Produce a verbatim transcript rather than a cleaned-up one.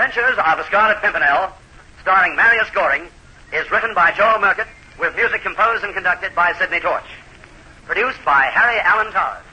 Adventures of the Scarlet Pimpernel, starring Marius Goring, is written by Joel Murcutt, with music composed and conducted by Sidney Torch. Produced by Harry Allen Towers.